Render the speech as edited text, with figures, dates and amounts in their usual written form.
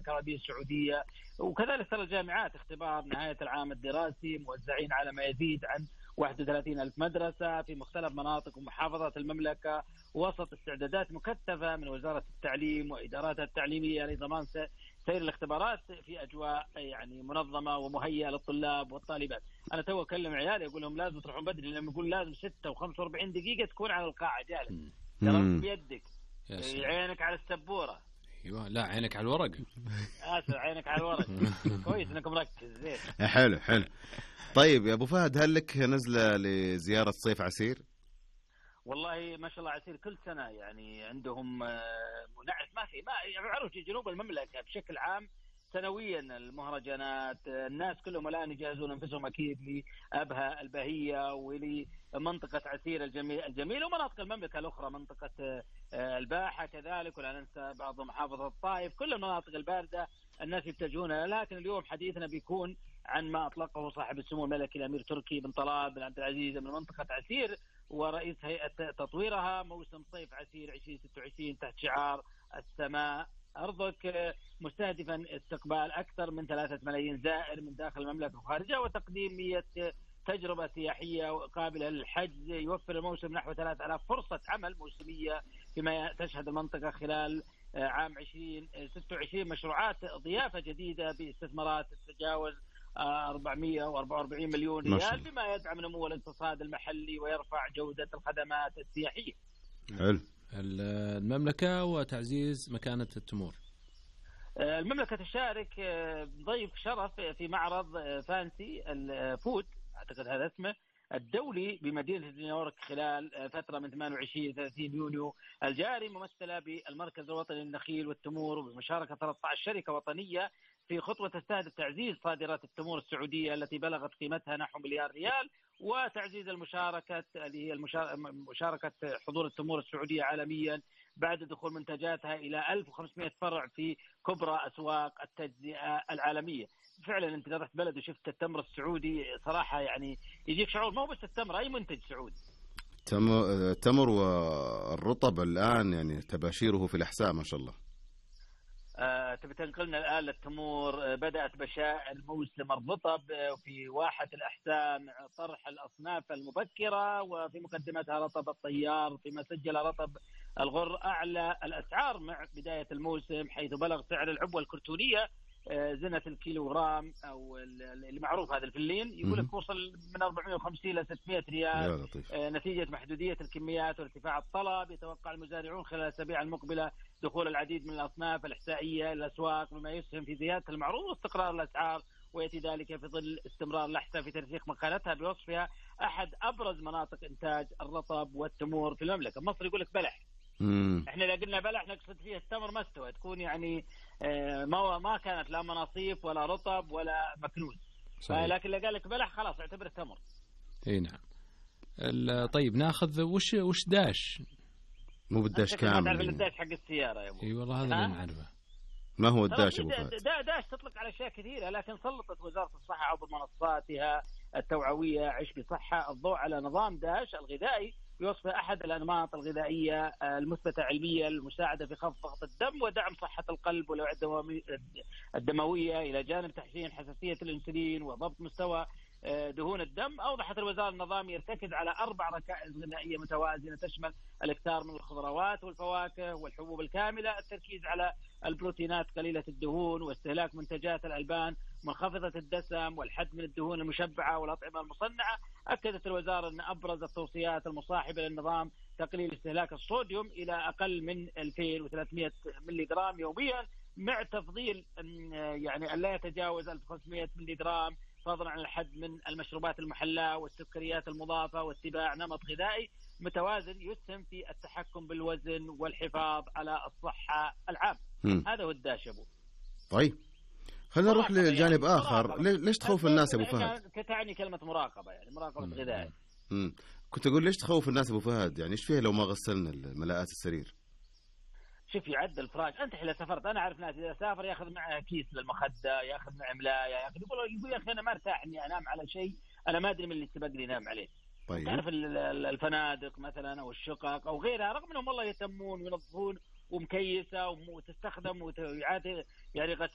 المملكة العربية السعودية. وكذلك ترى الجامعات اختبار نهاية العام الدراسي موزعين على ما يزيد عن 31,000 مدرسة في مختلف مناطق ومحافظات المملكة، وسط استعدادات مكثفة من وزارة التعليم وإداراتها التعليمية لضمان سير الاختبارات في أجواء يعني منظمة ومهيئة للطلاب والطالبات. أنا تو أكلم عيالي أقول لهم لازم تروحون بدري، لما يقول لازم 6 و45 دقيقة تكون على القاعة جالس، ترى بيدك، عينك على السبورة. ايوه لا عينك على الورق. عينك على الورق. كويس انك مركز زين. حلو. طيب يا ابو فهد، هل لك نزله لزياره صيف عسير؟ والله ما شاء الله عسير كل سنه يعني عندهم منعش ما يعني معروف في جنوب المملكه بشكل عام سنويا المهرجانات. الناس كلهم الان يجهزون انفسهم اكيد لابها البهيه ولمنطقه عسير الجميله ومناطق المملكه الاخرى، منطقه الباحه كذلك، ولا ننسى بعض محافظه الطائف، كل المناطق البارده الناس يتجهون. لكن اليوم حديثنا بيكون عن ما اطلقه صاحب السمو الملكي الامير تركي بن طلال بن عبد العزيز من منطقه عسير ورئيس هيئه تطويرها، موسم صيف عسير 2026 تحت شعار السماء أرضك، مستهدفا استقبال أكثر من 3 ملايين زائر من داخل المملكة وخارجها، وتقديم 100 تجربة سياحية قابلة للحجز. يوفر الموسم نحو 3000 فرصة عمل موسمية فيما تشهد المنطقة خلال عام 2026 مشروعات ضيافة جديدة باستثمارات تتجاوز 444 مليون ريال، بما يدعم نمو الاقتصاد المحلي ويرفع جودة الخدمات السياحية. حلو. المملكة وتعزيز مكانة التمور. المملكة تشارك ضيف شرف في معرض فانسي الفود، أعتقد هذا اسمه، الدولي بمدينة نيويورك خلال فترة من 28 إلى 30 يونيو الجاري، ممثلة بالمركز الوطني للنخيل والتمور وبمشاركة 13 شركة وطنية في خطوة تستهدف تعزيز صادرات التمور السعودية التي بلغت قيمتها نحو مليار ريال، وتعزيز المشاركة اللي هي مشاركة حضور التمور السعودية عالميا بعد دخول منتجاتها إلى 1500 فرع في كبرى أسواق التجزئة العالمية. فعلا انت رحت بلد وشفت التمر السعودي صراحة يعني يجيك شعور، ما هو بس التمر، أي منتج سعودي. التمر والرطب الآن يعني تباشيره في الأحساء ما شاء الله. تبي تنقلنا الآن للتمور. بدأت بشائر موسم الرطب في واحة الأحساء مع طرح الأصناف المبكرة، وفي مقدمتها رطب الطيار، فيما سجل رطب الغر أعلى الأسعار مع بداية الموسم، حيث بلغ سعر العبوة الكرتونية زنة الكيلوغرام أو اللي معروف هذا الفلين يقول لك وصل من 450 إلى 600 ريال نتيجة محدودية الكميات وارتفاع الطلب. يتوقع المزارعون خلال الأسابيع المقبلة دخول العديد من الأصناف الإحسائية إلى الأسواق، مما يسهم في زيادة المعروض واستقرار الأسعار، ويأتي ذلك في ظل استمرار لحسة في ترسيخ مقالتها بوصفها أحد أبرز مناطق إنتاج الرطب والتمور في المملكة. مصر يقول لك بلح، احنا اذا قلنا بلح نقصد فيه التمر مستوى، تكون يعني ما كانت لا مناصيف ولا رطب ولا مكنوز، لكن اللي قال لك بلح خلاص اعتبره تمر. اي نعم. طيب ناخذ وش داش؟ مو بالداش كامل. تعرف الداش حق السياره يا ابو؟ اي والله هذا اللي نعرفه. ما هو الداش ابو فهد؟ داش تطلق على اشياء كثيره، لكن سلطت وزاره الصحه عبر منصاتها التوعويه عش بصحه الضوء على نظام داش الغذائي بوصفه احد الانماط الغذائيه المثبته علميا المساعده في خفض ضغط الدم ودعم صحه القلب والاوعيه الدمويه، الى جانب تحسين حساسيه الانسولين وضبط مستوى دهون الدم. أوضحت الوزارة النظام يرتكز على 4 ركائز غذائية متوازنة تشمل الاكثار من الخضروات والفواكه والحبوب الكاملة، التركيز على البروتينات قليلة الدهون، واستهلاك منتجات الألبان منخفضة الدسم، والحد من الدهون المشبعة والأطعمة المصنعة. أكدت الوزارة أن أبرز التوصيات المصاحبة للنظام تقليل استهلاك الصوديوم إلى أقل من 2300 ملي جرام يوميا، مع تفضيل يعني أن لا يتجاوز 1500 ملي جرام، فضلا عن الحد من المشروبات المحلاة والسكريات المضافة، واتباع نمط غذائي متوازن يسهم في التحكم بالوزن والحفاظ على الصحة العامة. هذا هو الداش أبو. طيب خلينا نروح لجانب آخر. ليش تخوف الناس أبو فهد؟ تعني كلمة مراقبة، يعني مراقبة غذائية. كنت أقول ليش تخوف الناس أبو فهد؟ يعني إيش فيها لو ما غسلنا ملاءات السرير؟ شوف يعدل فراش. انت اذا سافرت، انا اعرف ناس اذا سافر ياخذ معه كيس للمخده، ياخذ معه ملايه، ياخذ يقول يا اخي انا ما ارتاح اني انام على شيء انا ما ادري من اللي سبق لي انام عليه. طيب. تعرف الفنادق مثلا او الشقق او غيرها، رغم انهم والله يهتمون وينظفون ومكيسه وتستخدم ويعاد يعني